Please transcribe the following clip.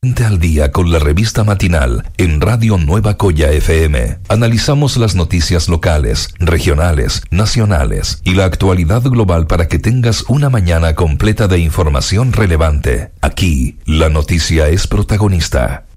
Al día con la revista matinal en Radio Nueva Coya FM. Analizamos las noticias locales, regionales, nacionales y la actualidad global para que tengas una mañana completa de información relevante. Aquí, la noticia es protagonista.